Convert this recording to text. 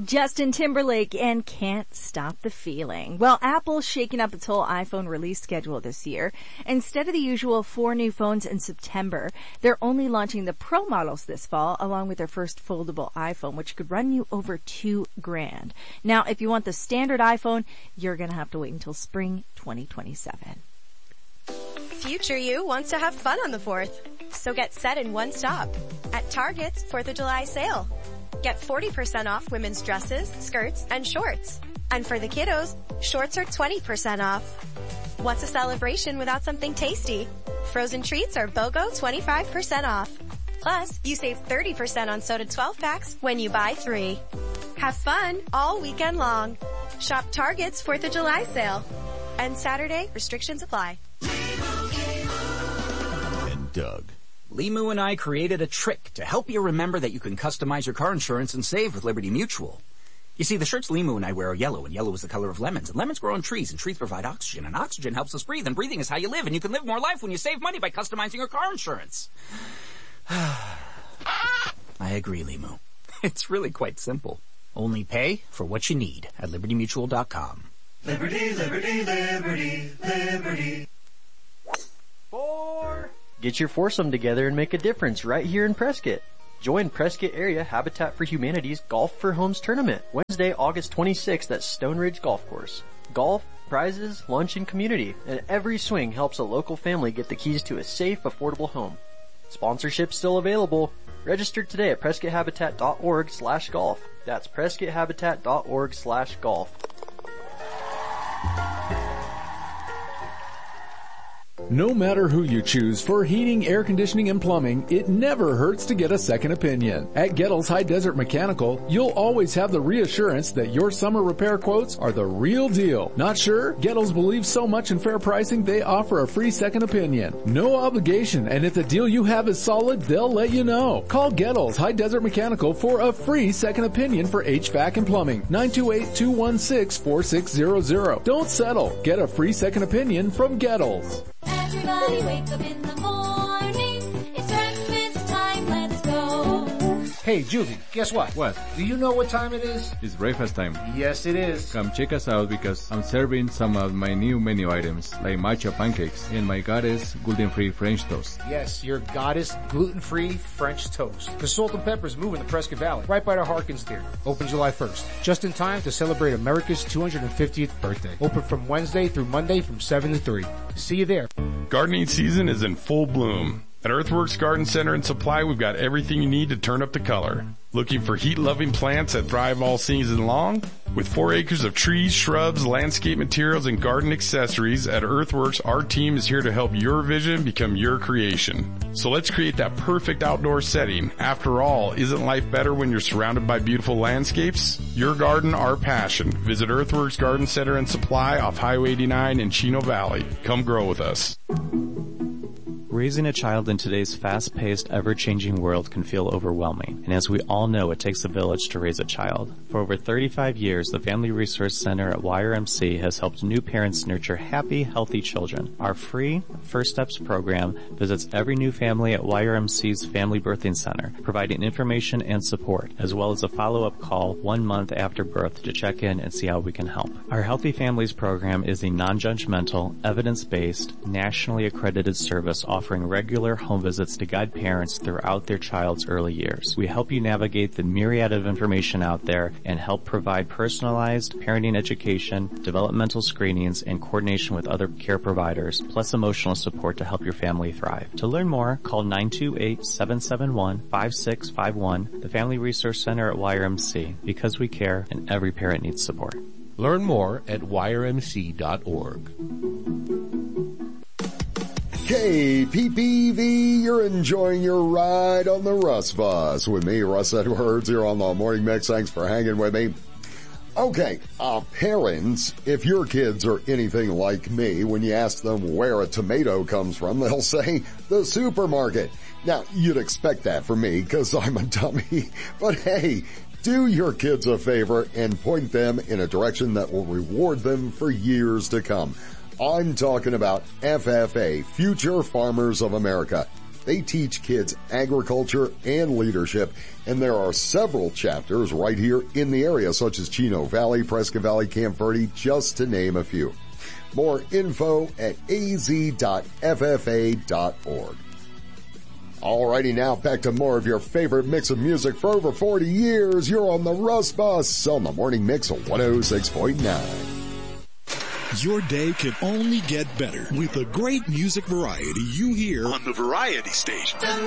Justin Timberlake and Can't Stop the Feeling. Well, Apple's shaking up its whole iPhone release schedule this year. Instead of the usual 4 new phones in September, they're only launching the Pro models this fall, along with their first foldable iPhone, which could run you over $2,000. Now, if you want the standard iPhone, you're gonna have to wait until spring 2027. Future you wants to have fun on the 4th, so get set in one stop at Target's 4th of July sale. Get 40% off women's dresses, skirts, and shorts. And for the kiddos, shorts are 20% off. What's a celebration without something tasty? Frozen treats are BOGO 25% off. Plus, you save 30% on soda 12 packs when you buy 3. Have fun all weekend long. Shop Target's 4th of July sale. And Saturday, restrictions apply. And Doug. Limu and I created a trick to help you remember that you can customize your car insurance and save with Liberty Mutual. You see, the shirts Limu and I wear are yellow, and yellow is the color of lemons. And lemons grow on trees, and trees provide oxygen, and oxygen helps us breathe, and breathing is how you live, and you can live more life when you save money by customizing your car insurance. I agree, Limu. It's really quite simple. Only pay for what you need at LibertyMutual.com. Liberty, liberty, liberty, liberty. 4. Get your foursome together and make a difference right here in Prescott. Join Prescott Area Habitat for Humanity's Golf for Homes Tournament, Wednesday, August 26th at Stone Ridge Golf Course. Golf, prizes, lunch, and community, and every swing helps a local family get the keys to a safe, affordable home. Sponsorship still available. Register today at PrescottHabitat.org/golf. That's PrescottHabitat.org/golf. No matter who you choose for heating, air conditioning, and plumbing, it never hurts to get a second opinion. At Gettles High Desert Mechanical, you'll always have the reassurance that your summer repair quotes are the real deal. Not sure? Gettles believes so much in fair pricing, they offer a free second opinion. No obligation, and if the deal you have is solid, they'll let you know. Call Gettles High Desert Mechanical for a free second opinion for HVAC and plumbing. 928-216-4600. Don't settle. Get a free second opinion from Gettles. Everybody wake up in the morning. It's breakfast time, let's go. Hey, Julie, guess what? What? Do you know what time it is? It's breakfast time. Yes, it is. Come check us out because I'm serving some of my new menu items like matcha pancakes and my goddess gluten-free French toast. Yes, your goddess gluten-free French toast. The Salt and Pepper's moving to Prescott Valley, right by the Harkins Theater. Open July 1st. Just in time to celebrate America's 250th birthday. Open from Wednesday through Monday from 7 to 3. See you there. Gardening season is in full bloom. At Earthworks Garden Center and Supply, we've got everything you need to turn up the color. Looking for heat-loving plants that thrive all season long? With 4 acres of trees, shrubs, landscape materials, and garden accessories, at Earthworks, our team is here to help your vision become your creation. So let's create that perfect outdoor setting. After all, isn't life better when you're surrounded by beautiful landscapes? Your garden, our passion. Visit Earthworks Garden Center and Supply off Highway 89 in Chino Valley. Come grow with us. Raising a child in today's fast-paced, ever-changing world can feel overwhelming, and as we all know, it takes a village to raise a child. For over 35 years, the Family Resource Center at YRMC has helped new parents nurture happy, healthy children. Our free First Steps program visits every new family at YRMC's Family Birthing Center, providing information and support, as well as a follow-up call 1 month after birth to check in and see how we can help. Our Healthy Families program is a non-judgmental, evidence-based, nationally accredited service offering regular home visits to guide parents throughout their child's early years. We help you navigate the myriad of information out there and help provide personalized parenting education, developmental screenings, and coordination with other care providers, plus emotional support to help your family thrive. To learn more, call 928-771-5651, the Family Resource Center at YRMC, because we care and every parent needs support. Learn more at yrmc.org. KPPV, you're enjoying your ride on the Russ Bus with me, Russ Edwards, here on the Morning Mix. Thanks for hanging with me. Okay, parents, if your kids are anything like me, when you ask them where a tomato comes from, they'll say the supermarket. Now, you'd expect that from me because I'm a dummy, but hey, do your kids a favor and point them in a direction that will reward them for years to come. I'm talking about FFA, Future Farmers of America. They teach kids agriculture and leadership, and there are several chapters right here in the area, such as Chino Valley, Prescott Valley, Camp Verde, just to name a few. More info at az.ffa.org. Alrighty, now back to more of your favorite mix of music for over 40 years. You're on the Russ Bus on the Morning Mix of 106.9. Your day can only get better with the great music variety you hear on the Variety Station.